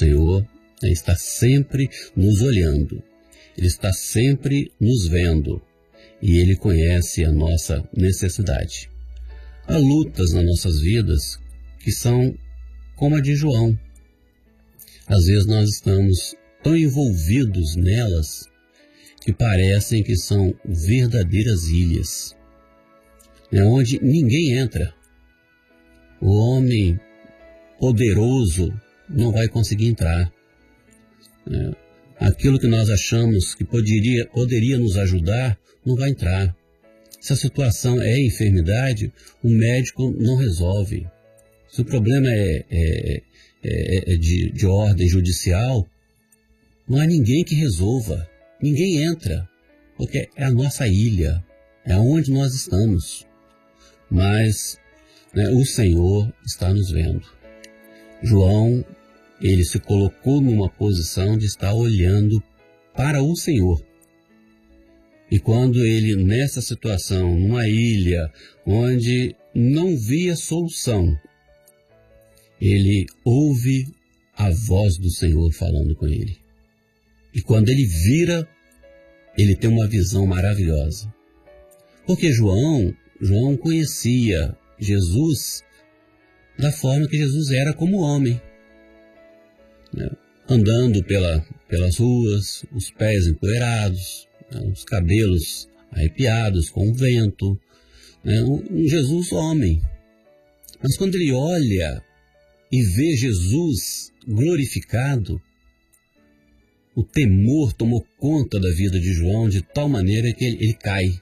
Senhor, né, está sempre nos olhando, Ele está sempre nos vendo e Ele conhece a nossa necessidade. Há lutas nas nossas vidas que são como a de João. Às vezes nós estamos tão envolvidos nelas que parecem que são verdadeiras ilhas, né, onde ninguém entra. O homem poderoso não vai conseguir entrar. Aquilo que nós achamos que poderia nos ajudar, não vai entrar. Se a situação é enfermidade, o médico não resolve. Se o problema é de ordem judicial, não há ninguém que resolva. Ninguém entra, porque é a nossa ilha, é onde nós estamos. Mas né, o Senhor está nos vendo. João, ele se colocou numa posição de estar olhando para o Senhor. E quando ele, nessa situação, numa ilha, onde não via solução, ele ouve a voz do Senhor falando com ele. E quando ele vira, ele tem uma visão maravilhosa. Porque João conhecia Jesus da forma que Jesus era como homem, né? Andando pelas ruas, os pés empoeirados, né? Os cabelos arrepiados com o vento, né? Um Jesus homem. Mas quando ele olha e vê Jesus glorificado, o temor tomou conta da vida de João de tal maneira que ele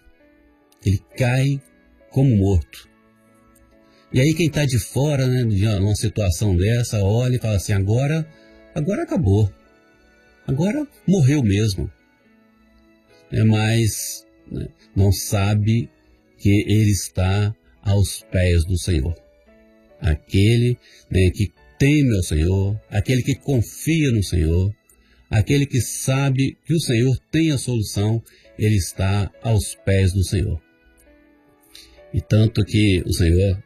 cai como morto. E aí quem está de fora, né, de uma situação dessa, olha e fala assim, agora acabou, agora morreu mesmo. Mas né, não sabe que ele está aos pés do Senhor. Aquele né, que teme ao Senhor, aquele que confia no Senhor, aquele que sabe que o Senhor tem a solução, ele está aos pés do Senhor. E tanto que o Senhor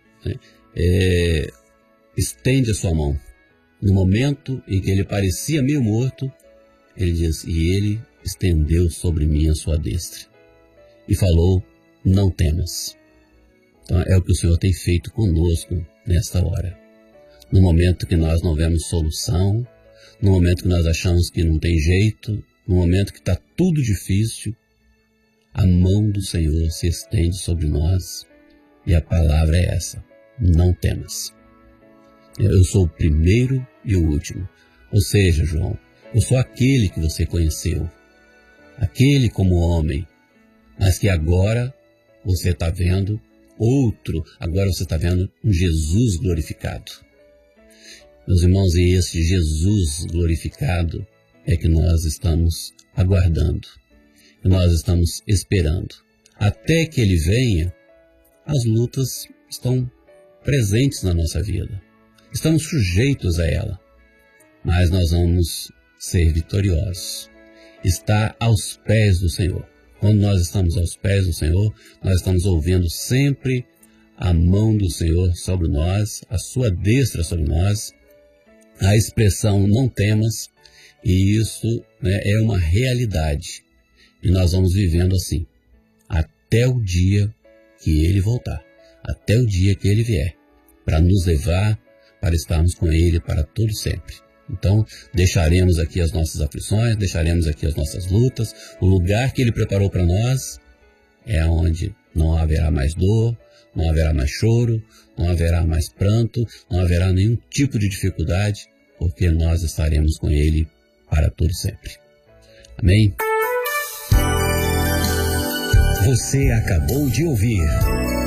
estende a sua mão. No momento em que ele parecia meio morto, ele diz, e ele estendeu sobre mim a sua destra. E falou, não temas. Então é o que o Senhor tem feito conosco nesta hora. No momento que nós não vemos solução, no momento que nós achamos que não tem jeito, no momento que está tudo difícil, a mão do Senhor se estende sobre nós e a palavra é essa, não temas. Eu sou o primeiro e o último. Ou seja, João, eu sou aquele que você conheceu, aquele como homem, mas que agora você está vendo outro, agora você está vendo um Jesus glorificado. Meus irmãos, e esse Jesus glorificado é que nós estamos aguardando, que nós estamos esperando. Até que Ele venha, as lutas estão presentes na nossa vida. Estamos sujeitos a ela, mas nós vamos ser vitoriosos. Está aos pés do Senhor. Quando nós estamos aos pés do Senhor, nós estamos ouvindo sempre a mão do Senhor sobre nós, a sua destra sobre nós, a expressão não temas, e isso né, é uma realidade. E nós vamos vivendo assim, até o dia que Ele voltar, até o dia que Ele vier, para nos levar, para estarmos com Ele para todo sempre. Então, deixaremos aqui as nossas aflições, deixaremos aqui as nossas lutas. O lugar que Ele preparou para nós é onde não haverá mais dor, não haverá mais choro, não haverá mais pranto, não haverá nenhum tipo de dificuldade, porque nós estaremos com Ele para todo sempre. Amém? Você acabou de ouvir